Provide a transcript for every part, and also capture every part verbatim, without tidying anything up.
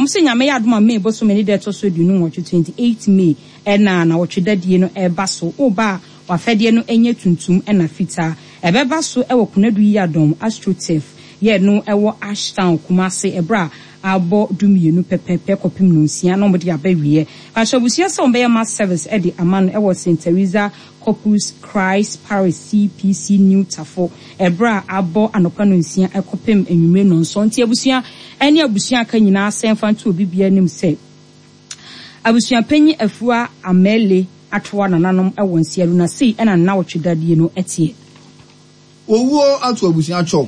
am se nyame ya adoma me bo so many de to so du no twenty-eight May e na na wotwe dadie no e ba so oba wa fede no enye tuntum e na fita e be ba so e wo kunadu yi adom astroturf ye no e wo Ashtown Kumasi ebra abo dumienu pepepe kopim no nsia no mode abawie ashabusia se ombe mass service e di aman e wo Saint Teresa Corpus Christ Paris C P C New Tafo ebra abo anopa no nsia e kopim enwume no nso ntia abusia eni abusia ka nyina asenfa nto obibia nim se abusia panyi afua amele atwa nananom e wo nsia lu na sei e na na wotwedadie no etie owuo ato abusia chok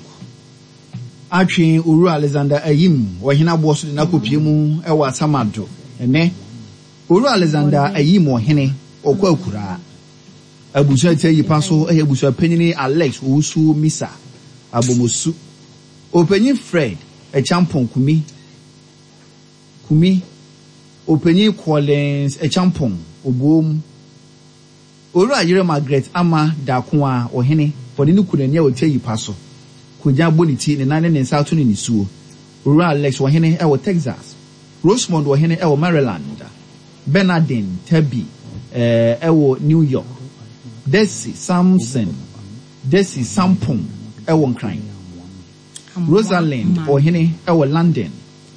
atwen Oru Alexander Ayim ohina boso de nakopie mu e wa Samado ene Oru Alexander Ayim ohene okwa akura abusa tie yipa so e abusa panyini Alex Owusu Misa abomosu opanyi Fred e champon kumi kumi opanyi Collins e champon obom Oru Ayire Margaret Ama Dakoa ohene for the nukunani o tie yipa so Kuja boniti ne nane ne nsato ne nisuo Oru Alex wahene e wo Texas Rosemond wahene e wo Maryland Bernardine Tebi eh e wo New York Desi Samson Desi Sampon e wo Nkran Rosalind wahene e wo London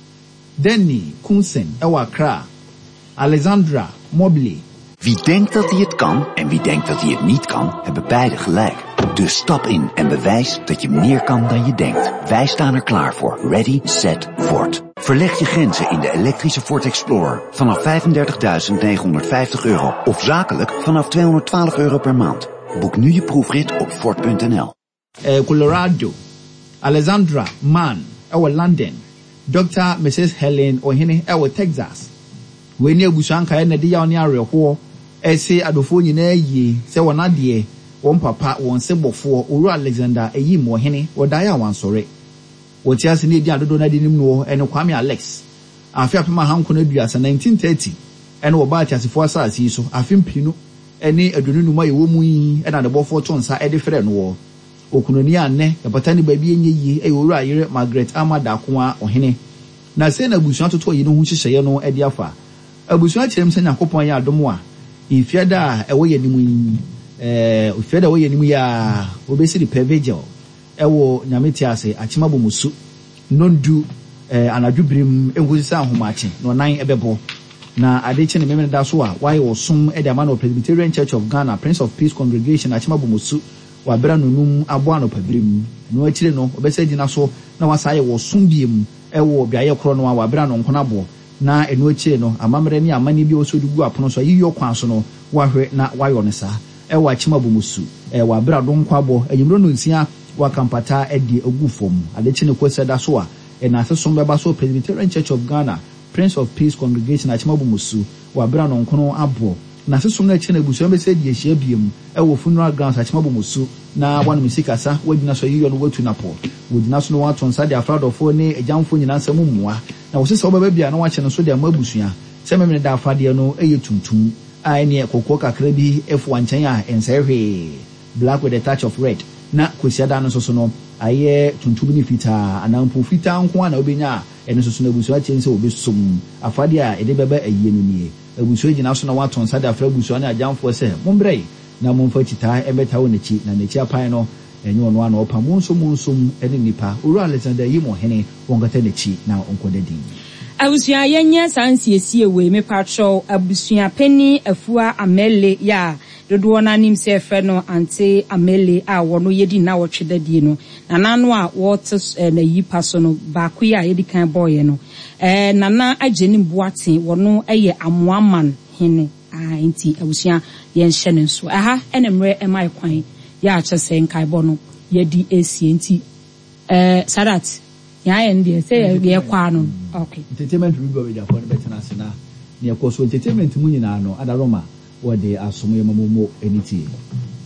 Denny Kunsen e wo Accra Alexandra Mobley. Wie denkt dat hij het kan en wie denkt dat hij het niet kan, hebben beide gelijk. Dus stap in en bewijs dat je meer kan dan je denkt. Wij staan er klaar voor. Ready, set, Ford. Verleg je grenzen in de elektrische Ford Explorer vanaf vijfendertigduizend negenhonderdvijftig euro of zakelijk vanaf tweehonderdtwaalf euro per maand. Boek nu je proefrit op Ford punt n l. Uh, Colorado, Alexandra Mann, our London, Doctor Missus Helen Ohene, our Texas. When you busanka na de ya oni areho ese adofo nyina yi se wona de won papa won sebofo Oru Alexander Ayim Ohene wodaya wansore woti ase ne di adodo na de nim no ene Kwame Alex afi apema hanko na duasa nineteen thirty ene wo ba tiasefo asase so afi mpinu ene adonu numa ye wo mu yi ena de bofo to nsa e de frɛ no wo okunoni anne e batani ba bi enye yi e Oru Ayire Margaret Ama Dakoa Ohene na se na busu atoto yi no hu hyehyɛ no e de afa abusu akyerem sɛ Yakopon ya adomo a ifiada e wo ye nimu eh ifiada wo ye nimu ya obesi di pevegel e wo nyameti ase achima bomusu nondu eh anadwubrim engusi sa ahomache no nan ebebo na adeche ne memene da so a why wo som e de amano Presbyterian Church of Ghana Prince of Peace Congregation achima bomusu wa bra nonum abo anopabrim no akire no obesa gina so na wasaye wo som biem e wo biaye kro no wa bra no nkonabo na enu eche no amamre ni amani bi osodugu apono so yiyo kwan so no wahwe na wayo ne sa e wa chima bomusu e wa bra do nkwabo enyimro no nsia wa kampata e di ogufom adeche ne kweseda so a e na asesom beba so Presbyterian Church of Ghana Prince of Peace Congregation achima bomusu wa bra no nkono abo na asesom na eche na busu be se di ehia biem e wo funeral grounds achima bomusu na wanu misikasa wagina so yiyo no watu napo wodina so no waton sa dia fradofo ne ejamfo nyina nsam muwa na wose so baba bia na wache no so dia mabusua se memene da afade no eye tuntum a ene kokko kakra bi efu wanchan a ensehwe black with a touch of red na kwesiada no so so no aye tuntum ni fita anampo fita nko na obenya ene so so na busua chense obesum afade a ede baba aye no nie abusua gina so na waton sa dia fra busua na ejamfo se mombrei na momfa chita ebeta wo nechi na nechi apan no enyo no ana opa munso munso ene nipa Oru Alexander Ayim Ohene wongata nechi na onkodadi abusua yenya sansiesie we me patrol abusua pani afua amele ya dodo na nim se fe no ante amele a wono yedi na wotwedadie no nanano a wot na yipa so no ba ku ya yedi kan boy no eh nana ageni boate wono eye amoaman hene ah enti abusua yen hye nso aha enemre e mai kwan ya achese nkai bono yedi esi enti eh sadat ya ende say ye kwa no okay entertainment we go with for better na ne ko so entertainment mu nyina no adaroma wo de asomo ye mamomo eniti